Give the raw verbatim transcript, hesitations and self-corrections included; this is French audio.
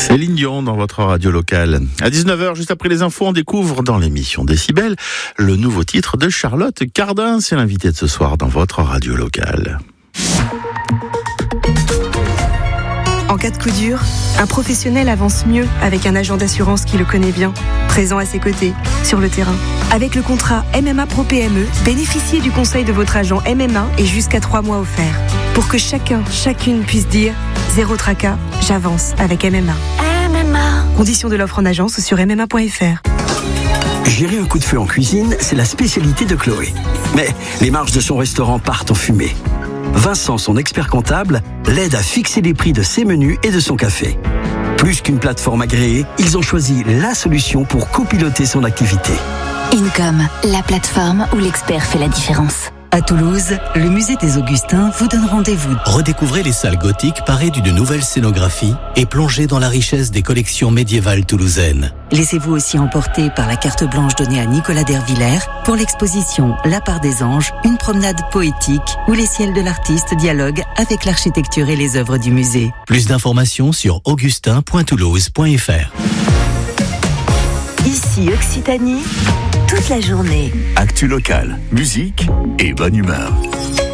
Céline Dion dans votre radio locale. À dix-neuf heures, juste après les infos, on découvre dans l'émission Décibel le nouveau titre de Charlotte Cardin. C'est l'invité de ce soir dans votre radio locale. En cas de coup dur, un professionnel avance mieux avec un agent d'assurance qui le connaît bien, présent à ses côtés, sur le terrain. Avec le contrat M M A Pro P M E, bénéficiez du conseil de votre agent M M A et jusqu'à trois mois offerts. Pour que chacun, chacune puisse dire « Zéro tracas, j'avance avec M M A ». M M A. Conditions de l'offre en agence sur m m a point f r. Gérer un coup de feu en cuisine, c'est la spécialité de Chloé. Mais les marges de son restaurant partent en fumée. Vincent, son expert comptable, l'aide à fixer les prix de ses menus et de son café. Plus qu'une plateforme agréée, ils ont choisi la solution pour copiloter son activité. Income, la plateforme où l'expert fait la différence. À Toulouse, le musée des Augustins vous donne rendez-vous. Redécouvrez les salles gothiques parées d'une nouvelle scénographie et plongez dans la richesse des collections médiévales toulousaines. Laissez-vous aussi emporter par la carte blanche donnée à Nicolas Dervillers pour l'exposition La part des anges, une promenade poétique où les ciels de l'artiste dialoguent avec l'architecture et les œuvres du musée. Plus d'informations sur augustin point toulouse point f r. Ici Occitanie, toute la journée. Actu locale, musique et bonne humeur.